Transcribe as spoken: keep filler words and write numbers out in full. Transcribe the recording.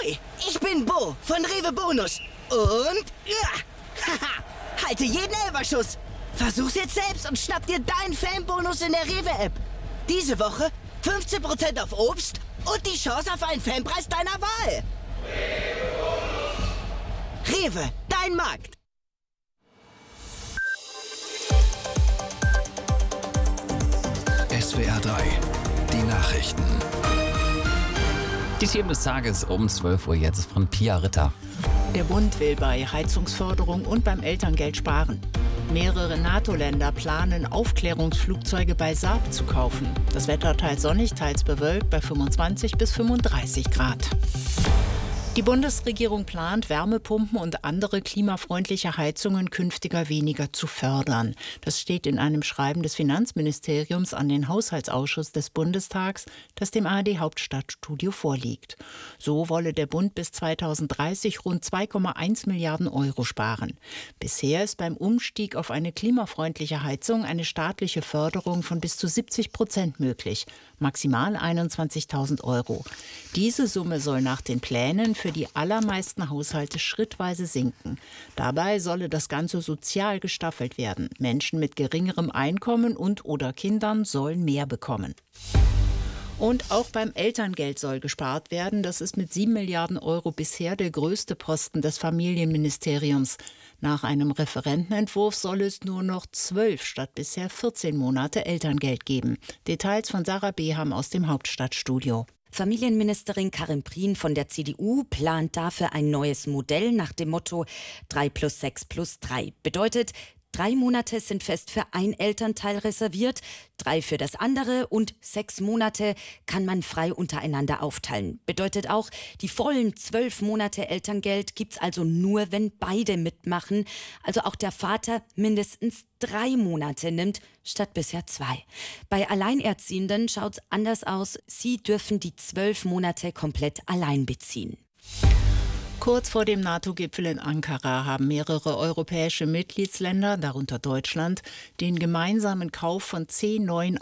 Ahoi, ich bin Bo von Rewe Bonus. Und, ja, haha, halte jeden Elferschuss. Versuch's jetzt selbst und schnapp dir deinen Fanbonus in der Rewe-App. Diese Woche fünfzehn Prozent auf Obst und die Chance auf einen Fanpreis deiner Wahl. Rewe, dein Markt. S W R drei, die Nachrichten. Die Themen des Tages um zwölf Uhr jetzt von Pia Ritter. Der Bund will bei Heizungsförderung und beim Elterngeld sparen. Mehrere NATO-Länder planen, Aufklärungsflugzeuge bei Saab zu kaufen. Das Wetter teils sonnig, teils bewölkt bei fünfundzwanzig bis fünfunddreißig Grad. Die Bundesregierung plant, Wärmepumpen und andere klimafreundliche Heizungen künftiger weniger zu fördern. Das steht in einem Schreiben des Finanzministeriums an den Haushaltsausschuss des Bundestags, das dem A R D-Hauptstadtstudio vorliegt. So wolle der Bund bis zweitausenddreißig rund zwei Komma eins Milliarden Euro sparen. Bisher ist beim Umstieg auf eine klimafreundliche Heizung eine staatliche Förderung von bis zu siebzig Prozent möglich, maximal einundzwanzigtausend Euro. Diese Summe soll nach den Plänen für die allermeisten Haushalte schrittweise sinken. Dabei solle das Ganze sozial gestaffelt werden. Menschen mit geringerem Einkommen und oder Kindern sollen mehr bekommen. Und auch beim Elterngeld soll gespart werden. Das ist mit sieben Milliarden Euro bisher der größte Posten des Familienministeriums. Nach einem Referentenentwurf soll es nur noch zwölf statt bisher vierzehn Monate Elterngeld geben. Details von Sarah Beham aus dem Hauptstadtstudio. Familienministerin Karin Prien von der C D U plant dafür ein neues Modell nach dem Motto drei plus sechs plus drei. Bedeutet, drei Monate sind fest für ein Elternteil reserviert, drei für das andere und sechs Monate kann man frei untereinander aufteilen. Bedeutet auch, die vollen zwölf Monate Elterngeld gibt's also nur, wenn beide mitmachen. Also auch der Vater mindestens drei Monate nimmt, statt bisher zwei. Bei Alleinerziehenden schaut's anders aus. Sie dürfen die zwölf Monate komplett allein beziehen. Kurz vor dem NATO-Gipfel in Ankara haben mehrere europäische Mitgliedsländer, darunter Deutschland, den gemeinsamen Kauf von zehn neuen